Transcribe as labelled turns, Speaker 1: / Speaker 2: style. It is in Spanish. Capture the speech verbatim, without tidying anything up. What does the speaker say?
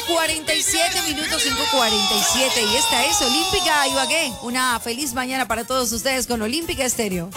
Speaker 1: cuarenta y siete minutos, cinco cuarenta y siete. Y esta es Olímpica Ibagué. Una feliz mañana para todos ustedes con Olímpica Estéreo.